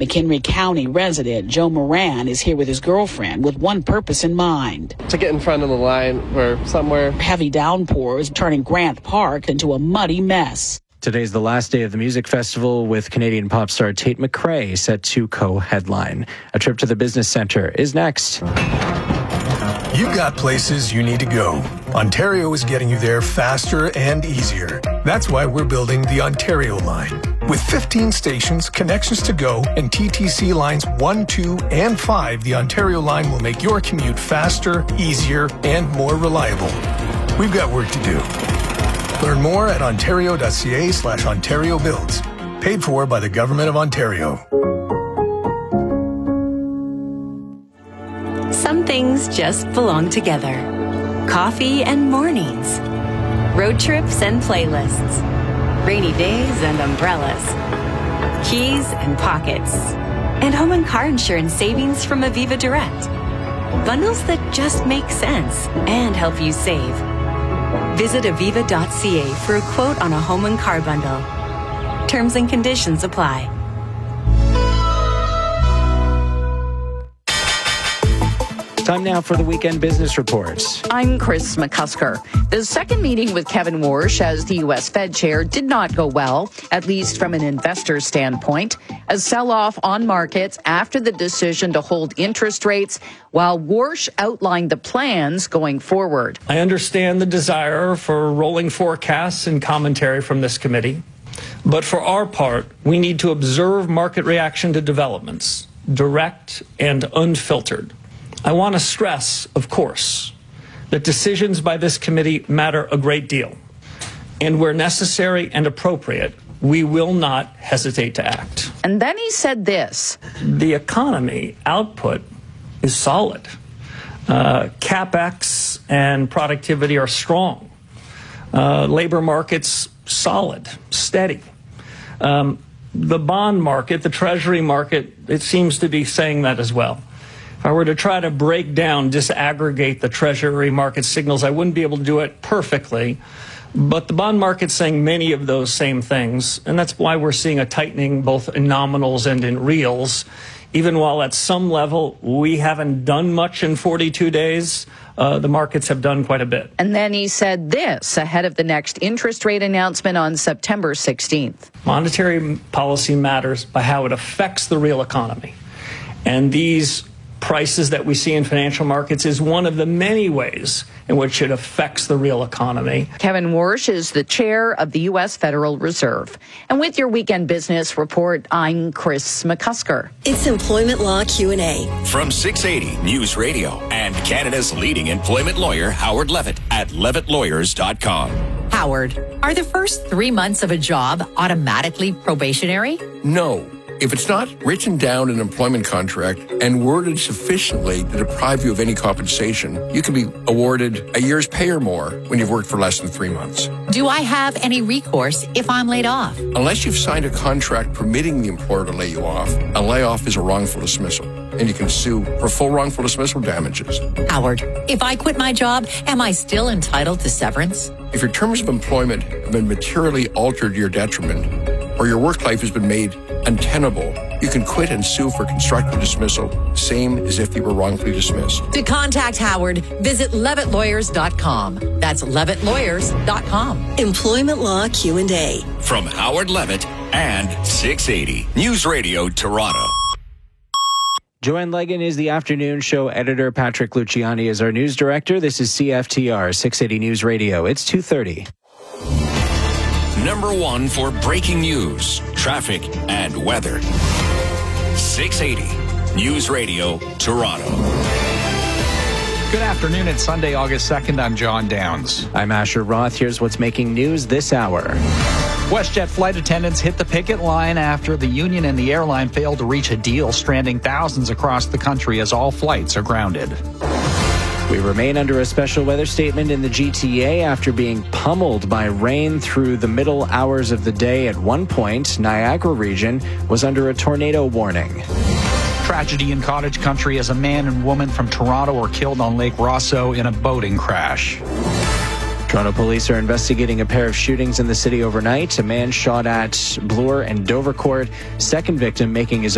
McHenry County resident Joe Moran is here with his girlfriend with one purpose in mind. To get in front of the line or somewhere. Heavy downpours turning Grant Park into a muddy mess. Today's the last day of the music festival, with Canadian pop star Tate McRae set to co-headline. A trip to the business center is next. You've got places you need to go. Ontario is getting you there faster and easier. That's why we're building the Ontario line. With 15 stations, connections to go, and TTC lines 1, 2, and 5, the Ontario line will make your commute faster, easier, and more reliable. We've got work to do. Learn more at ontario.ca/Ontario Builds. Paid for by the Government of Ontario. Some things just belong together. Coffee and mornings. Road trips and playlists. Rainy days and umbrellas. Keys and pockets. And home and car insurance savings from Aviva Direct. Bundles that just make sense and help you save. Visit aviva.ca for a quote on a home and car bundle. Terms and conditions apply. Time now for the Weekend Business Report. I'm Chris McCusker. The second meeting with Kevin Warsh as the U.S. Fed chair did not go well, at least from an investor standpoint. A sell-off on markets after the decision to hold interest rates, while Warsh outlined the plans going forward. I understand the desire for rolling forecasts and commentary from this committee, but for our part, we need to observe market reaction to developments, direct and unfiltered. I want to stress, of course, that decisions by this committee matter a great deal. And where necessary and appropriate, we will not hesitate to act. And then he said this. The economy output is solid. CapEx and productivity are strong. Labor market's solid, steady. The bond market, the treasury market, it seems to be saying that as well. If I were to try to break down, disaggregate the treasury market signals, I wouldn't be able to do it perfectly. But the bond market's saying many of those same things, and that's why we're seeing a tightening both in nominals and in reals. Even while at some level we haven't done much in 42 days, the markets have done quite a bit. And then he said this ahead of the next interest rate announcement on September 16th. Monetary policy matters by how it affects the real economy. And these prices that we see in financial markets is one of the many ways in which it affects the real economy. Kevin Warsh is the chair of the U.S. Federal Reserve. And with your Weekend Business Report, I'm Chris McCusker. It's Employment Law Q&A. From 680 News Radio and Canada's leading employment lawyer, Howard Levitt, at levittlawyers.com. Howard, are the first 3 months of a job automatically probationary? No. If it's not written down in an employment contract and worded sufficiently to deprive you of any compensation, you can be awarded a year's pay or more when you've worked for less than 3 months. Do I have any recourse if I'm laid off? Unless you've signed a contract permitting the employer to lay you off, a layoff is a wrongful dismissal, and you can sue for full wrongful dismissal damages. Howard, if I quit my job, am I still entitled to severance? If your terms of employment have been materially altered to your detriment, or your work life has been made untenable, you can quit and sue for constructive dismissal, same as if you were wrongfully dismissed. To contact Howard, visit levittlawyers.com. That's levittlawyers.com. Employment Law Q&A. From Howard Levitt and 680 News Radio Toronto. Joanne Legan is the afternoon show editor. Patrick Luciani is our news director. This is CFTR 680 News Radio. It's 2:30. Number one for breaking news, traffic, and weather. 680 News Radio Toronto. Good afternoon. It's Sunday, August 2nd. I'm John Downs. I'm Asher Roth. Here's what's making news this hour. WestJet flight attendants hit the picket line after the union and the airline failed to reach a deal, stranding thousands across the country as all flights are grounded. We remain under a special weather statement in the GTA after being pummeled by rain through the middle hours of the day. At one point, Niagara region was under a tornado warning. Tragedy in cottage country as a man and woman from Toronto were killed on Lake Rosso in a boating crash. Toronto police are investigating a pair of shootings in the city overnight. A man shot at Bloor and Dovercourt. Second victim making his